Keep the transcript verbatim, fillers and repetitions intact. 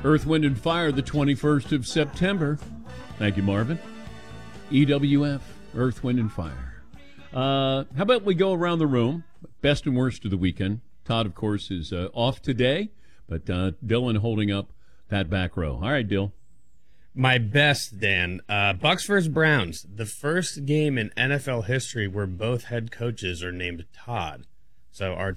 Earth, Wind, and Fire, the twenty-first of September. Thank you, Marvin. E W F, Earth, Wind, and Fire. Uh, how about we go around the room? Best and worst of the weekend. Todd, of course, is uh, off today, but uh, Dylan holding up that back row. All right, Dill. My best, Dan. Uh, Bucks versus Browns. The first game in N F L history where both head coaches are named Todd. So our